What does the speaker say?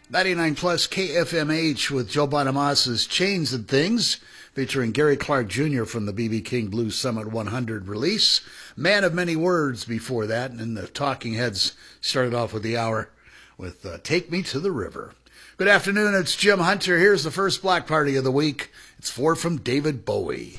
99 plus KFMH with Joe Bonamassa' Chains and Things, featuring Gary Clark Jr. from the B.B. King Blues Summit 100 release. Man of Many Words before that, and the Talking Heads started off with the hour with Take Me to the River. Good afternoon, it's Jim Hunter. Here's the first block party of the week. It's 4 from David Bowie.